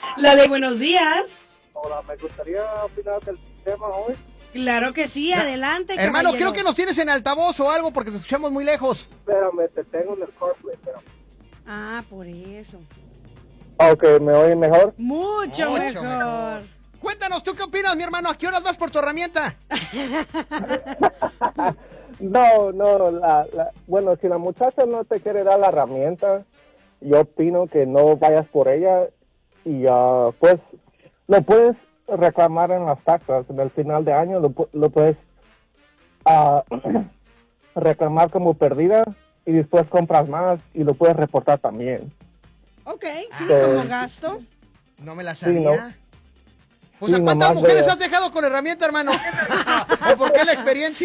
Lale, buenos días. Hola, me gustaría opinar del tema hoy. Claro que sí, adelante, Hermano, caballero. creo que nos tienes en altavoz o algo porque te escuchamos muy lejos. Espérame, te tengo en el CarPlay, espérame. Ah, por eso. Ok, ¿me oyen mejor? Mucho mejor. Cuéntanos, ¿tú qué opinas, mi hermano? ¿A qué horas vas por tu herramienta? No, bueno, si la muchacha no te quiere dar la herramienta, yo opino que no vayas por ella y pues lo puedes reclamar en las taxas. En el final de año lo puedes reclamar como perdida y después compras más y lo puedes reportar también. Ok, sí, como gasto. No me la sabía. Sí, ¿no? Pues, ¿a Sí, cuántas nomás mujeres de- has dejado con herramienta, hermano? ¿O por qué la experiencia?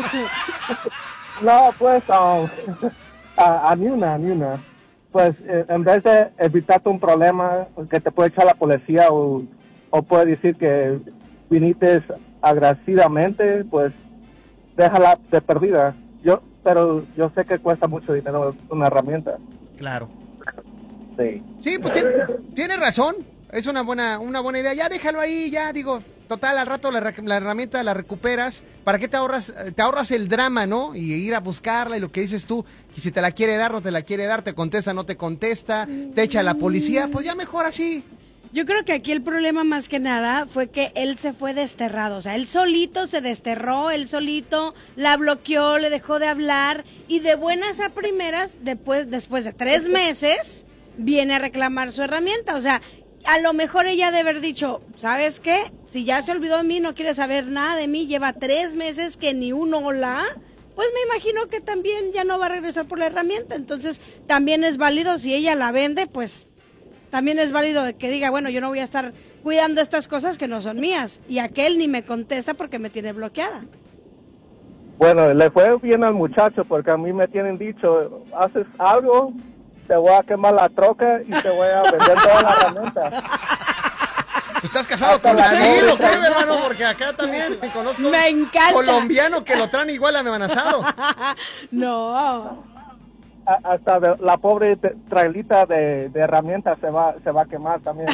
No, pues, a ni una. Pues, en vez de evitarte un problema que te puede echar la policía o puede decir que viniste agresivamente, pues, déjala de perdida. Pero yo sé que cuesta mucho dinero una herramienta. Claro. Sí. Sí, pues tiene razón. Es una buena idea. Ya déjalo ahí, ya digo, total, al rato la herramienta la recuperas. ¿Para qué te ahorras el drama, no? Y ir a buscarla y lo que dices tú, y si te la quiere dar, no te la quiere dar, te contesta, no te contesta, te echa la policía, pues ya mejor así. Yo creo que aquí el problema más que nada fue que él se fue desterrado, o sea, él solito se desterró, él solito la bloqueó, le dejó de hablar y de buenas a primeras, después de 3 meses, viene a reclamar su herramienta, o sea, a lo mejor ella debe haber dicho, ¿sabes qué? Si ya se olvidó de mí, no quiere saber nada de mí, lleva 3 meses que ni un hola, pues me imagino que también ya no va a regresar por la herramienta, entonces también es válido, si ella la vende, pues también es válido de que diga, bueno, yo no voy a estar cuidando estas cosas que no son mías, y aquel ni me contesta porque me tiene bloqueada. Bueno, le fue bien al muchacho porque a mí me tienen dicho, haces algo, te voy a quemar la troca y te voy a vender toda la herramienta. ¿Estás casado con Nabil o qué, hermano? Porque acá también me conozco Me encanta. colombiano que lo traen igual amenazado. No. Hasta la pobre trailita de herramientas se va a quemar también.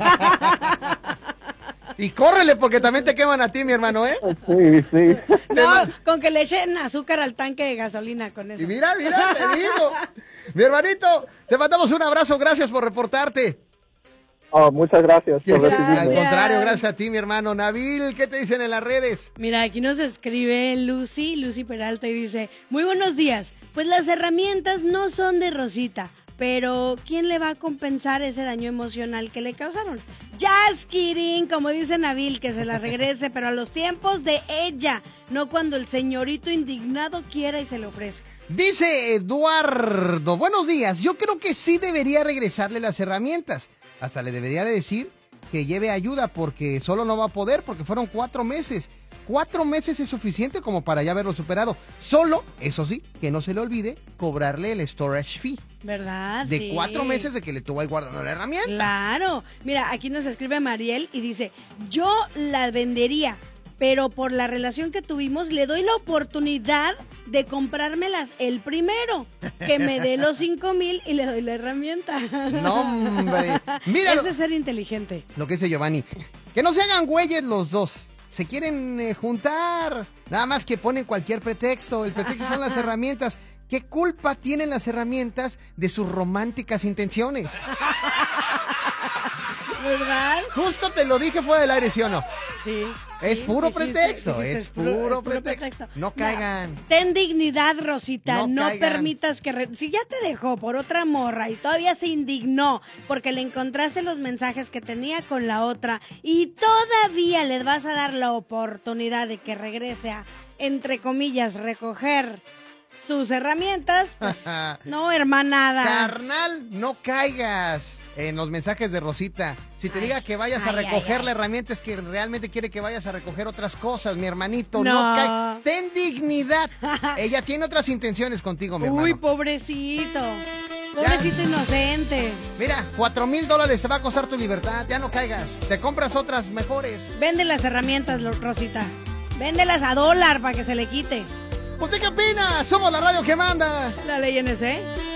Y córrele porque también te queman a ti, mi hermano, ¿eh? Sí. No, con que le echen azúcar al tanque de gasolina con eso. Y mira, te digo. Mi hermanito, te mandamos un abrazo, gracias por reportarte. Oh, muchas gracias por Al recibirme. contrario, gracias a ti, mi hermano. Nabil, ¿qué te dicen en las redes? Mira, aquí nos escribe Lucy Peralta y dice, muy buenos días, pues las herramientas no son de Rosita, pero ¿quién le va a compensar ese daño emocional que le causaron? Just kidding, como dice Nabil, que se las regrese, pero a los tiempos de ella, no cuando el señorito indignado quiera y se le ofrezca. Dice Eduardo, buenos días, yo creo que sí debería regresarle las herramientas. Hasta le debería de decir que lleve ayuda porque solo no va a poder porque fueron 4 meses. 4 meses es suficiente como para ya haberlo superado. Solo, eso sí, que no se le olvide cobrarle el storage fee. ¿Verdad? De Sí. 4 meses de que le tuvo ahí guardando la herramienta. Claro. Mira, aquí nos escribe Mariel y dice, yo la vendería, pero por la relación que tuvimos le doy la oportunidad de comprármelas el primero, que me dé los 5,000 y le doy la herramienta. No, hombre. Mira Eso es ser inteligente. lo que dice Giovanni. Que no se hagan güeyes los dos. Se quieren juntar. Nada más que ponen cualquier pretexto. El pretexto son las herramientas. ¿Qué culpa tienen las herramientas de sus románticas intenciones? ¿Verdad? Justo te lo dije fuera del aire, ¿sí o no? Sí. Es sí, puro dijiste, pretexto, dijiste, es puro pretexto. No caigan. Ten dignidad, Rosita, No no caigan. permitas que... Si ya te dejó por otra morra y todavía se indignó porque le encontraste los mensajes que tenía con la otra y todavía le vas a dar la oportunidad de que regrese a, entre comillas, recoger sus herramientas, pues no, hermanada. Carnal, no caigas en los mensajes de Rosita. Si te diga que vayas a recoger la herramienta, es que realmente quiere que vayas a recoger otras cosas, mi hermanito. No ten dignidad. Ella tiene otras intenciones contigo, mi hermano. Uy, pobrecito. Pobrecito inocente. Mira, $4,000 te va a costar tu libertad. Ya no caigas. Te compras otras mejores. Vende las herramientas, Rosita. Véndelas a $1 para que se le quite. ¿Usted qué opina? Somos la radio que manda. La ley NC.